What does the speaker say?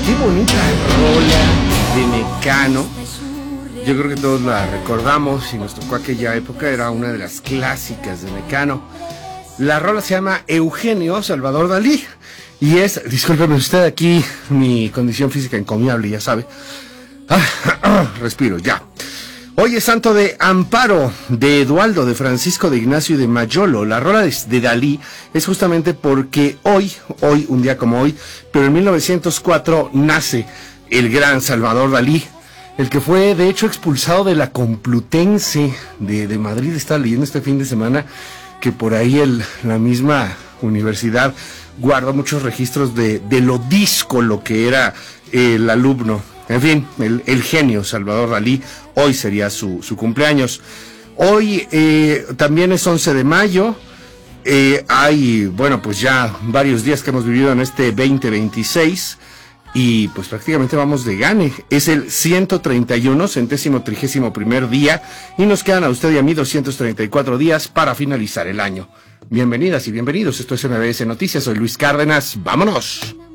Qué bonita rola de Mecano. Yo creo que todos la recordamos y nos tocó aquella época, era una de las clásicas de Mecano. La rola se llama Eugenio Salvador Dalí y es, discúlpeme usted, aquí mi condición física encomiable, ya sabe. Respiro, ya. Hoy es santo de Amparo, de Edualdo, de Francisco, de Ignacio y de Mayolo. La rola de Dalí es justamente porque hoy, un día como hoy, pero en 1904 nace el gran Salvador Dalí, el que fue de hecho expulsado de la Complutense de Madrid. Estaba leyendo este fin de semana que por ahí la misma universidad guardó muchos registros de lo díscolo que era el alumno. En fin, el genio Salvador Dalí, hoy sería su cumpleaños. Hoy también es 11 de mayo, hay, bueno, pues ya varios días que hemos vivido en este 2026 y pues prácticamente vamos de gane. Es el 131, 131º día y nos quedan a usted y a mí 234 días para finalizar el año. Bienvenidas y bienvenidos, esto es MBS Noticias, soy Luis Cárdenas, ¡vámonos!